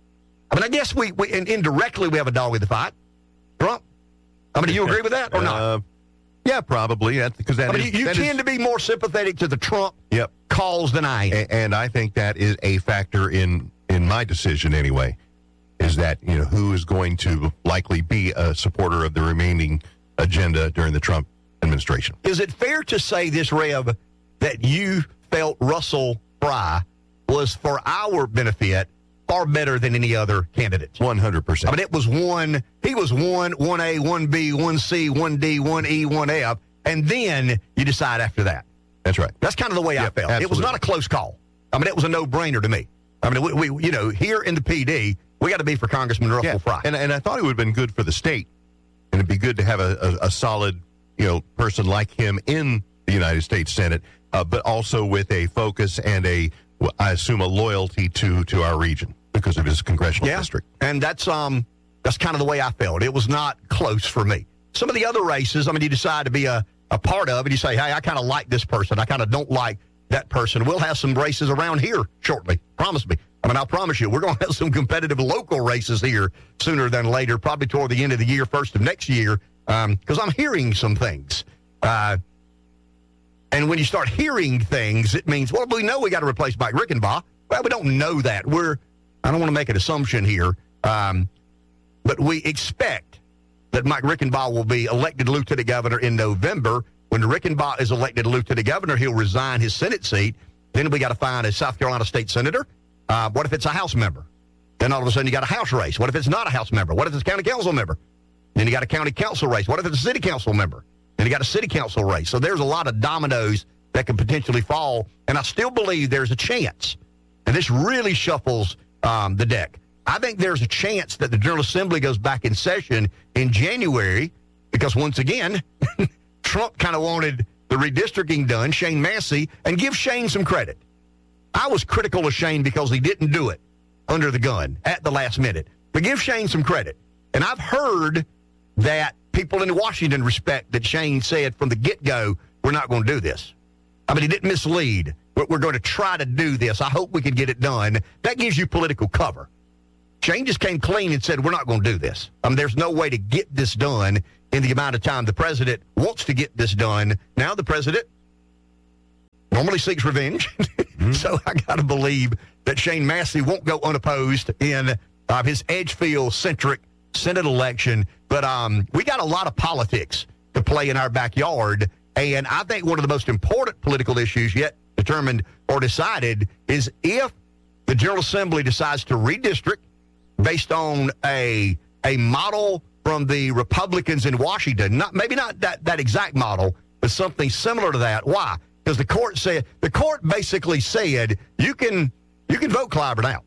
I mean, I guess we, we and indirectly we have a dog in the fight. Trump? I mean, do you agree with that or not? Uh, yeah, probably. Because that I mean, is, you, you that tend is, to be more sympathetic to the Trump yep. cause than I am. And, and I think that is a factor in, in my decision anyway, is that, you know, who is going to likely be a supporter of the remaining agenda during the Trump administration. Is it fair to say this, Rev, that you felt Russell Fry was, for our benefit, far better than any other candidate? one hundred percent. I mean, it was one, he was one, one A, one B, one C, one D, one E, one F, and then you decide after that. That's right. That's kind of the way yep, I felt. absolutely. It was not a close call. I mean, it was a no-brainer to me. I mean, we, we you know, here in the P D, we got to be for Congressman Russell yeah. Fry. And, and I thought it would have been good for the state, and it'd be good to have a, a, a solid, you know, person like him in the United States Senate, uh, but also with a focus and a, I assume, a loyalty to to our region because of his congressional yeah. district. And that's um that's kind of the way I felt. It was not close for me. Some of the other races, I mean, you decide to be a, a part of, and you say, hey, I kind of like this person. I kind of don't like that person. We'll have some races around here shortly. Promise me. I mean, I'll promise you, we're going to have some competitive local races here sooner than later, probably toward the end of the year, first of next year, because um, I'm hearing some things. Uh, and when you start hearing things, it means, well, we know we got to replace Mike Rickenbaugh. Well, we don't know that. We're, I don't want to make an assumption here, um, but we expect that Mike Rickenbaugh will be elected lieutenant governor in November. When Rickenbaugh is elected lieutenant governor, he'll resign his Senate seat. Then we got to find a South Carolina state senator. Uh, what if it's a House member? Then all of a sudden you got a House race. What if it's not a House member? What if it's a county council member? Then you got a county council race. What if it's a city council member? Then you got a city council race. So there's a lot of dominoes that can potentially fall. And I still believe there's a chance. And this really shuffles um, the deck. I think there's a chance that the General Assembly goes back in session in January because, once again, Trump kind of wanted the redistricting done, Shane Massey, and give Shane some credit. I was critical of Shane because he didn't do it under the gun at the last minute. But give Shane some credit. And I've heard that people in Washington respect that Shane said from the get-go, we're not going to do this. I mean, he didn't mislead. We're, we're going to try to do this. I hope we can get it done. That gives you political cover. Shane just came clean and said, we're not going to do this. I mean, there's no way to get this done in the amount of time the president wants to get this done. Now the president normally seeks revenge. Mm-hmm. So I got to believe that Shane Massey won't go unopposed in uh, his Edgefield-centric Senate election. But um, we got a lot of politics to play in our backyard. And I think one of the most important political issues yet determined or decided is if the General Assembly decides to redistrict based on a a model from the Republicans in Washington, not maybe not that, that exact model, but something similar to that. Why? Because the court said the court basically said you can you can vote Clyburn out.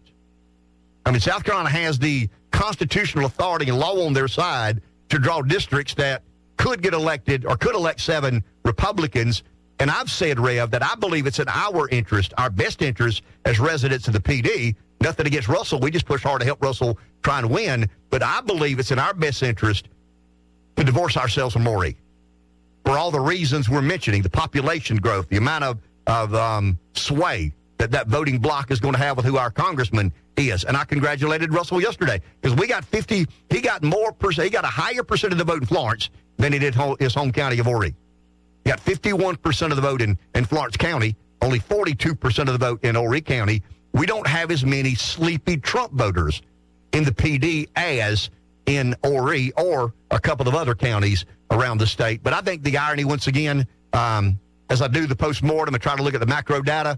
I mean, South Carolina has the constitutional authority and law on their side to draw districts that could get elected or could elect seven Republicans. And I've said, Rev, that I believe it's in our interest, our best interest as residents of the P D. Nothing against Russell. We just push hard to help Russell try and win. But I believe it's in our best interest to divorce ourselves from Mauree for all the reasons we're mentioning, the population growth, the amount of, of um, sway that that voting bloc is going to have with who our congressman is. And I congratulated Russell yesterday because we got fifty, he got more percent, he got a higher percent of the vote in Florence than he did his home county of Horry. He got fifty-one percent of the vote in, in Florence County, only forty-two percent of the vote in Horry County. We don't have as many sleepy Trump voters in the P D as in Horry or a couple of other counties around the state. But I think the irony, once again, um, as I do the postmortem and try to look at the macro data,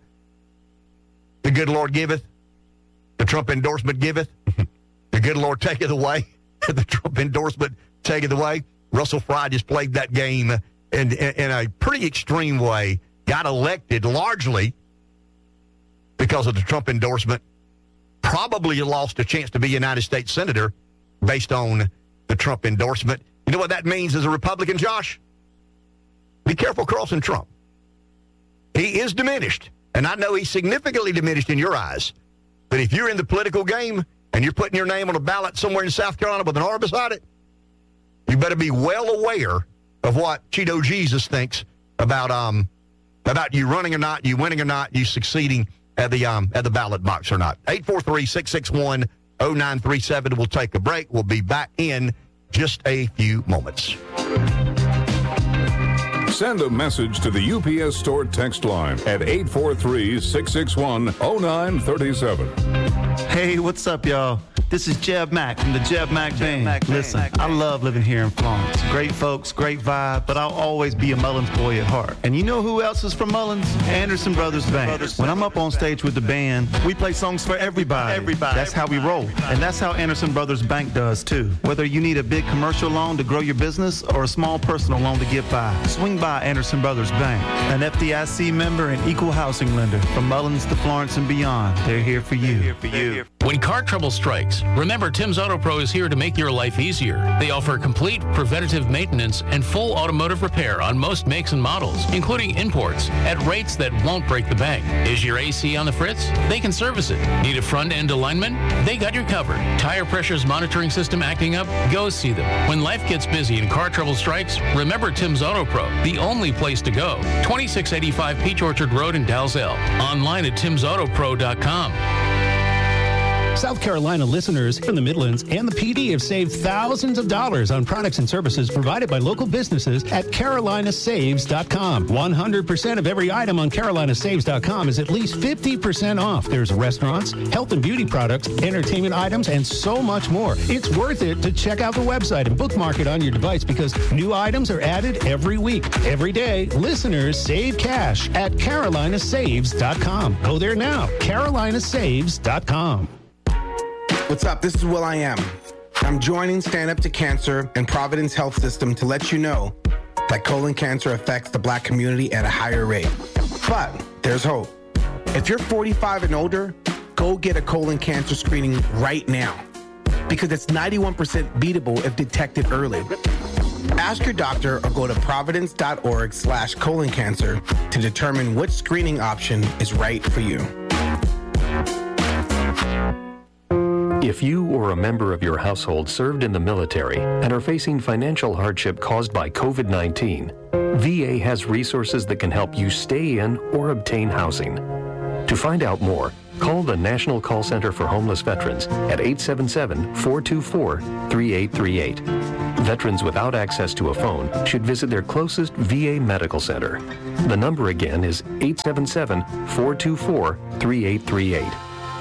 the good Lord giveth, the Trump endorsement giveth, the good Lord taketh away, the Trump endorsement taketh away. Russell Fry just played that game in, in, in a pretty extreme way, got elected largely because of the Trump endorsement, probably lost a chance to be a United States Senator based on the Trump endorsement. You know what that means as a Republican, Josh? Be careful crossing Trump. He is diminished, and I know he's significantly diminished in your eyes. But if you're in the political game and you're putting your name on a ballot somewhere in South Carolina with an R beside it, you better be well aware of what Cheeto Jesus thinks about um about you running or not, you winning or not, you succeeding at the um at the ballot box or not. eight four three, six six one, zero nine three seven. We'll take a break. We'll be back in just a few moments. Send a message to the U P S Store text line at eight four three, six six one, zero nine three seven. Hey, what's up, y'all? This is Jeb Mack from the Jeb Mack Jeb Band. Mack Listen, Mack I love living here in Florence. Great folks, great vibe, but I'll always be a Mullins boy at heart. And you know who else is from Mullins? Anderson Brothers Band. Brothers when I'm up on stage with the band, we play songs for everybody. Everybody. That's how we roll. And that's how Anderson Brothers Bank does, too. Whether you need a big commercial loan to grow your business or a small personal loan to get by, swing by Anderson Brothers Bank. An F D I C member and equal housing lender. From Mullins to Florence and beyond, they're here for you. They're here for you. When car trouble strikes, remember Tim's Auto Pro is here to make your life easier. They offer complete preventative maintenance and full automotive repair on most makes and models, including imports, at rates that won't break the bank. Is your A C on the fritz? They can service it. Need a front-end alignment? They got your covered. Tire pressures monitoring system acting up? Go see them. When life gets busy and car trouble strikes, remember Tim's Auto Pro, the only place to go. twenty-six eighty-five Peach Orchard Road in Dalzell. Online at tims auto pro dot com. South Carolina listeners from the Midlands and the P D have saved thousands of dollars on products and services provided by local businesses at carolina saves dot com. one hundred percent of every item on carolina saves dot com is at least fifty percent off. There's restaurants, health and beauty products, entertainment items, and so much more. It's worth it to check out the website and bookmark it on your device because new items are added every week. Every day, listeners save cash at carolina saves dot com. Go there now, carolina saves dot com. What's up? This is Will I Am. I'm joining Stand Up to Cancer and Providence Health System to let you know that colon cancer affects the Black community at a higher rate. But there's hope. If you're forty-five and older, go get a colon cancer screening right now because it's ninety-one percent beatable if detected early. Ask your doctor or go to providence.org slash colon cancer to determine which screening option is right for you. If you or a member of your household served in the military and are facing financial hardship caused by covid nineteen, V A has resources that can help you stay in or obtain housing. To find out more, Call the National Call Center for Homeless Veterans at eight seven seven, four two four, three eight three eight. Veterans without access to a phone should visit their closest V A medical center. The number again is eight seven seven, four two four, three eight three eight.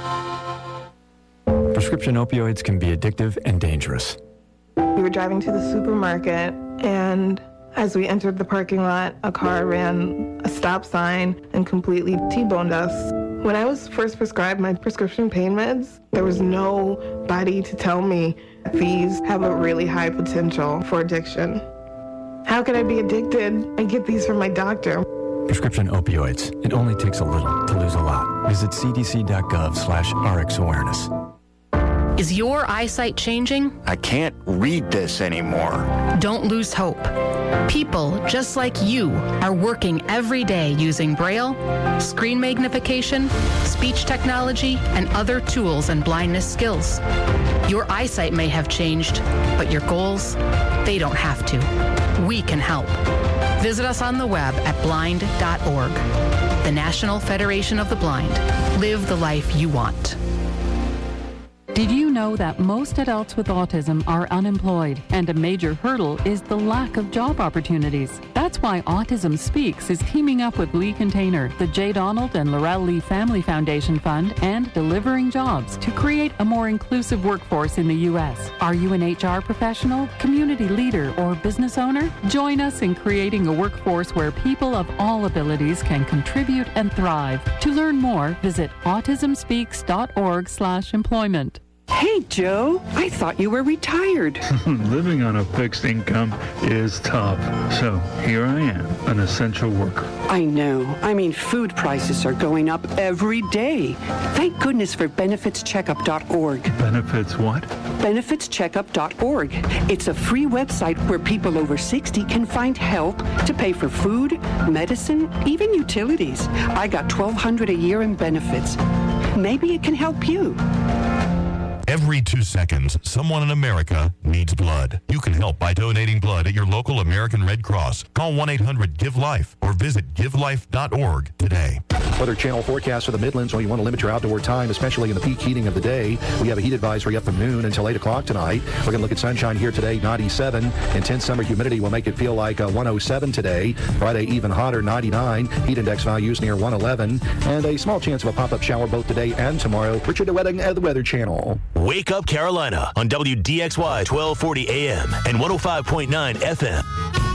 Prescription opioids can be addictive and dangerous. We were driving to the supermarket, and as we entered the parking lot, a car ran a stop sign and completely T-boned us. When I was first prescribed my prescription pain meds, there was nobody to tell me these have a really high potential for addiction. How could I be addicted? I get these from my doctor. Prescription opioids. It only takes a little to lose a lot. Visit c d c dot gov slash r x awareness. Is your eyesight changing? I can't read this anymore. Don't lose hope. People just like you are working every day using Braille, screen magnification, speech technology, and other tools and blindness skills. Your eyesight may have changed, but your goals, they don't have to. We can help. Visit us on the web at blind dot org. The National Federation of the Blind. Live the life you want. Did you know that most adults with autism are unemployed, and a major hurdle is the lack of job opportunities? That's why Autism Speaks is teaming up with Lee Container, the J. Donald and Laurel Lee Family Foundation Fund, and Delivering Jobs to create a more inclusive workforce in the U S. Are you an H R professional, community leader, or business owner? Join us in creating a workforce where people of all abilities can contribute and thrive. To learn more, visit autism speaks dot org slash employment. Hey, Joe, I thought you were retired. Living on a fixed income is tough. So here I am, an essential worker. I know. I mean, food prices are going up every day. Thank goodness for benefits checkup dot org. Benefits what? benefits checkup dot org. It's a free website where people over sixty can find help to pay for food, medicine, even utilities. I got twelve hundred dollars a year in benefits. Maybe it can help you. Every two seconds, someone in America needs blood. You can help by donating blood at your local American Red Cross. Call one eight hundred give life or visit give life dot org today. Weather Channel forecast for the Midlands. When you want to limit your outdoor time, especially in the peak heating of the day, we have a heat advisory up from noon until eight o'clock tonight. We're going to look at sunshine here today, ninety-seven. Intense summer humidity will make it feel like uh, one oh seven today. Friday, even hotter, ninety-nine. Heat index values near one eleven. And a small chance of a pop-up shower both today and tomorrow. Richard DeWetting at the Weather Channel. Wake Up Carolina on W D X Y twelve forty A M and one oh five point nine F M.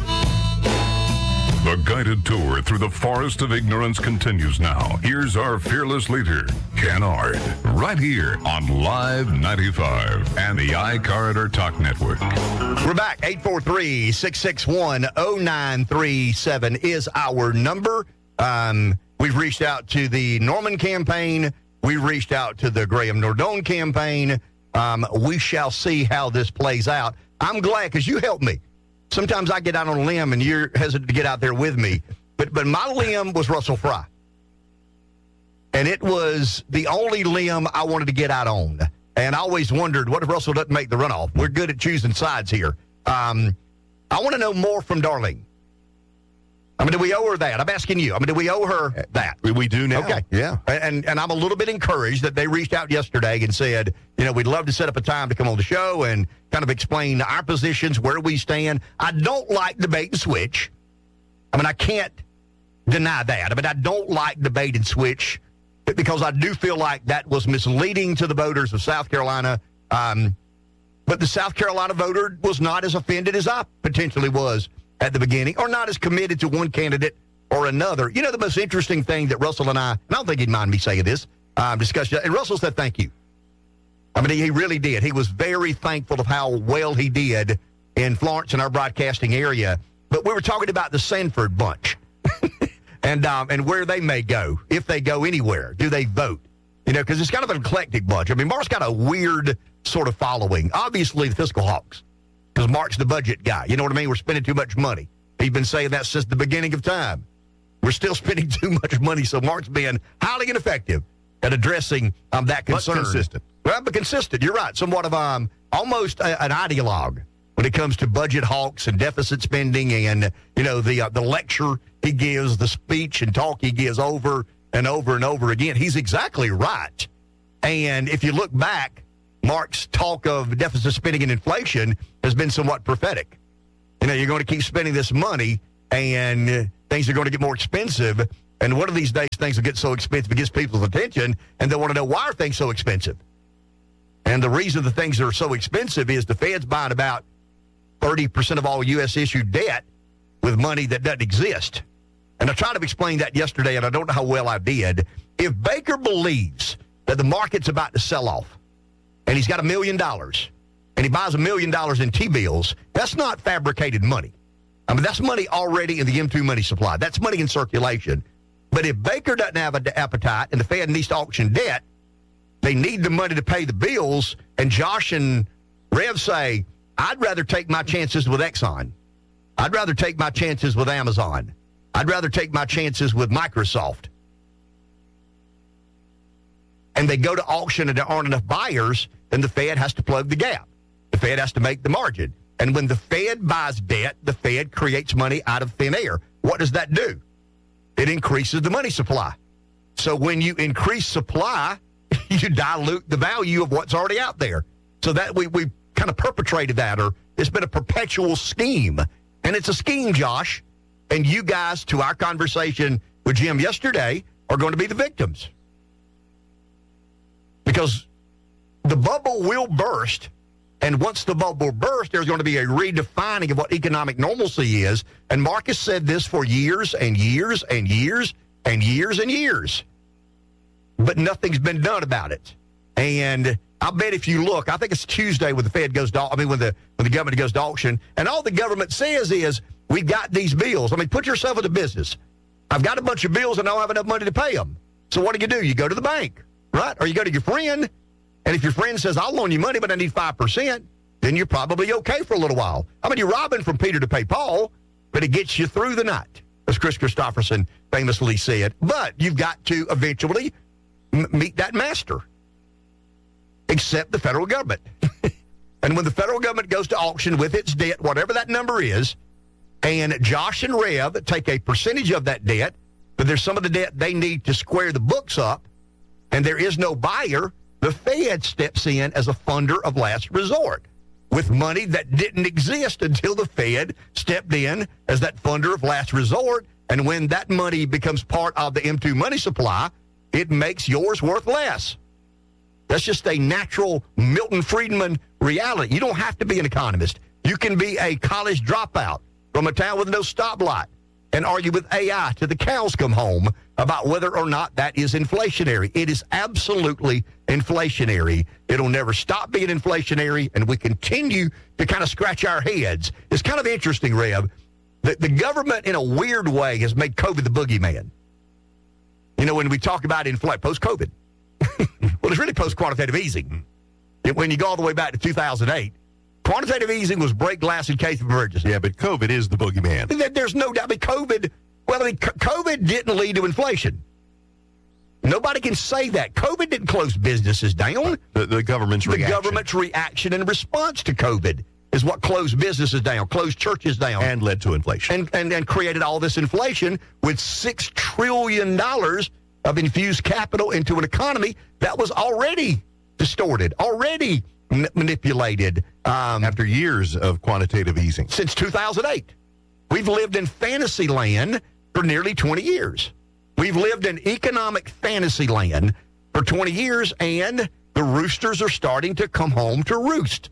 The guided tour through the forest of ignorance continues now. Here's our fearless leader, Ken Ard, right here on Live ninety-five and the iCarrier Talk Network. We're back. eight four three, six six one, oh nine three seven is our number. Um, we've reached out to the Norman campaign. We reached out to the Graham Nordone campaign. Um, we shall see how this plays out. I'm glad because you helped me. Sometimes I get out on a limb and you're hesitant to get out there with me. But but my limb was Russell Fry. And it was the only limb I wanted to get out on. And I always wondered, what if Russell doesn't make the runoff? We're good at choosing sides here. Um, I want to know more from Darlene. I mean, do we owe her that? I'm asking you. I mean, do we owe her that? We, we do now. Okay. Yeah. And and I'm a little bit encouraged that they reached out yesterday and said, you know, we'd love to set up a time to come on the show and kind of explain our positions, where we stand. I don't like debate and switch. I mean, I can't deny that. I mean, I don't like debate and switch because I do feel like that was misleading to the voters of South Carolina. Um, but the South Carolina voter was not as offended as I potentially was at the beginning, or not as committed to one candidate or another. You know, the most interesting thing that Russell and I, and I don't think he'd mind me saying this, um, discussed, and Russell said thank you. I mean, he really did. He was very thankful of how well he did in Florence and our broadcasting area. But we were talking about the Sanford bunch and um, and where they may go, if they go anywhere. Do they vote? You know, because it's kind of an eclectic bunch. I mean, Mark's got a weird sort of following. Obviously, the fiscal hawks. Because Mark's the budget guy. You know what I mean? We're spending too much money. He's been saying that since the beginning of time. We're still spending too much money, so Mark's being highly ineffective at addressing um, that concern. But consistent. Well, but consistent. You're right. Somewhat of um, almost a, an ideologue when it comes to budget hawks and deficit spending and, you know, the uh, the lecture he gives, the speech and talk he gives over and over and over again. He's exactly right. And if you look back, Mark's talk of deficit spending and inflation has been somewhat prophetic. You know, you're going to keep spending this money, and things are going to get more expensive. And one of these days, things will get so expensive, it gets people's attention, and they want to know, why are things so expensive? And the reason the things are so expensive is the Fed's buying about thirty percent of all U S issued debt with money that doesn't exist. And I tried to explain that yesterday, and I don't know how well I did. If Baker believes that the market's about to sell off, and he's got a million dollars, and he buys a million dollars in T-bills, that's not fabricated money. I mean, that's money already in the M two money supply. That's money in circulation. But if Baker doesn't have an appetite and the Fed needs to auction debt, they need the money to pay the bills, and Josh and Rev say, I'd rather take my chances with Exxon. I'd rather take my chances with Amazon. I'd rather take my chances with Microsoft. And they go to auction and there aren't enough buyers, then the Fed has to plug the gap. The Fed has to make the margin. And when the Fed buys debt, the Fed creates money out of thin air. What does that do? It increases the money supply. So when you increase supply, you dilute the value of what's already out there. So that we, we kind of perpetrated that, or it's been a perpetual scheme. And it's a scheme, Josh. And you guys, to our conversation with Jim yesterday, are going to be the victims. Because the bubble will burst, and once the bubble bursts, there's going to be a redefining of what economic normalcy is. And Marcus said this for years and years and years and years and years. But nothing's been done about it. And I bet if you look, I think it's Tuesday when the Fed goes to, I mean, when the when the government goes to auction, and all the government says is, we've got these bills. I mean, put yourself into business. I've got a bunch of bills and I don't have enough money to pay them. So what do you do? You go to the bank, right? Or you go to your friend, and if your friend says, I'll loan you money, but I need five percent, then you're probably okay for a little while. I mean, you're robbing from Peter to pay Paul, but it gets you through the night, as Chris Christopherson famously said. But you've got to eventually m- meet that master, except the federal government. And when the federal government goes to auction with its debt, whatever that number is, and Josh and Rev take a percentage of that debt, but there's some of the debt they need to square the books up, and there is no buyer, the Fed steps in as a funder of last resort with money that didn't exist until the Fed stepped in as that funder of last resort. And when that money becomes part of the M two money supply, it makes yours worth less. That's just a natural Milton Friedman reality. You don't have to be an economist. You can be a college dropout from a town with no stoplight and argue with A I till the cows come home about whether or not that is inflationary. It is absolutely inflationary. It'll never stop being inflationary, and we continue to kind of scratch our heads. It's kind of interesting, Rev, that the government in a weird way has made COVID the boogeyman. You know, when we talk about inflation, post-COVID, well, it's really post-quantitative easing. When you go all the way back to two thousand eight, quantitative easing was break glass in case of emergency. Yeah, but COVID is the boogeyman. There's no doubt. But COVID, well, I mean, COVID didn't lead to inflation. Nobody can say that. COVID didn't close businesses down. The, the government's the reaction. The government's reaction and response to COVID is what closed businesses down, closed churches down. And led to inflation. And, and, and created all this inflation with six trillion dollars of infused capital into an economy that was already distorted, already m- manipulated. Um, After years of quantitative easing. Since two thousand eight. We've lived in fantasy land for nearly twenty years. We've lived in economic fantasy land for twenty years, and the roosters are starting to come home to roost.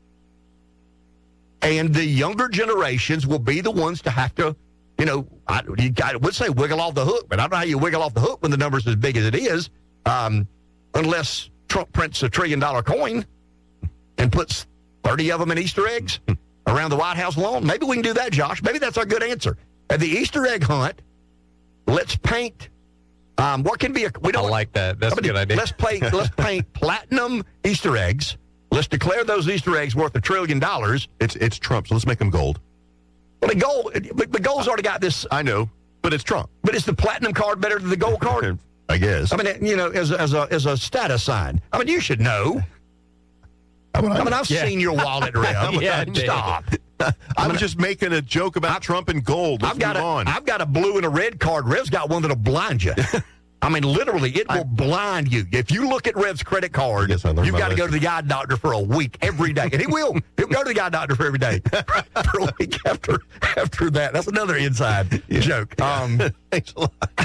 And the younger generations will be the ones to have to, you know, I, you got, I would say wiggle off the hook, but I don't know how you wiggle off the hook when the number's as big as it is, um, unless Trump prints a trillion-dollar coin and puts thirty of them in Easter eggs around the White House lawn. Maybe we can do that, Josh. Maybe that's our good answer. At the Easter egg hunt, let's paint. Um, what can be a? We don't I like that. That's I mean, a good idea. Let's paint. Let's paint platinum Easter eggs. Let's declare those Easter eggs worth a trillion dollars. It's it's Trump, so let's make them gold. Well, the gold, the gold's already got this. I know, but it's Trump. But is the platinum card better than the gold card? I guess. I mean, you know, as a, as a as a status sign. I mean, you should know. I mean, I mean I've yeah. seen your wallet, Rev. yeah, Stop. I'm I mean, just making a joke about I, Trump and gold. Let's I've got move a, on. I've got a blue and a red card. Rev's got one that'll blind you. I mean, literally, it will I, blind you. If you look at Rev's credit card, you've got to go to the eye doctor for a week every day. And he will. He'll go to the eye doctor for every day for a week after after that. That's another inside yeah. joke. Um, Thanks a lot.